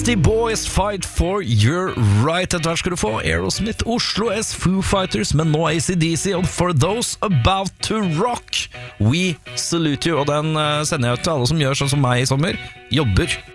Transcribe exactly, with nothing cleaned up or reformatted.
Beastie Boys, Fight for Your Right. Etter hvert skal du få Aerosmith, Oslo S, Foo Fighters, men nå A C D C, og For Those About to Rock, We Salute You. Og den uh, sender jeg ut til alle som gjør sånn som meg i sommer, jobber